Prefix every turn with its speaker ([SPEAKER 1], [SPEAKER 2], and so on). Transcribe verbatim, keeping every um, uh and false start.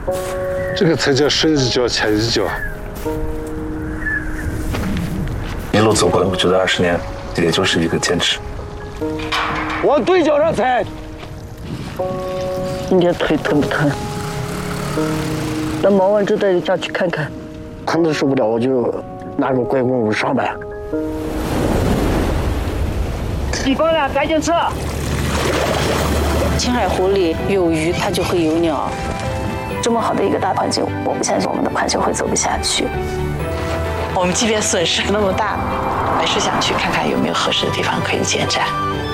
[SPEAKER 1] 这个才叫深一脚浅一脚。
[SPEAKER 2] 一路走过来，我觉得二十年也就是一个坚持。
[SPEAKER 3] 往对角上踩。
[SPEAKER 4] 今天腿疼不疼？那忙完之后带下去看看，疼的受不了我就拿个拐棍我上呗。地方呢，赶紧撤！
[SPEAKER 5] 青海湖里有鱼，它就会有鸟。这么好的一个大环境，我不相信我们的盘球会走不下去。
[SPEAKER 6] 我们即便损失那么大，还是想去看看有没有合适的地方可以建站。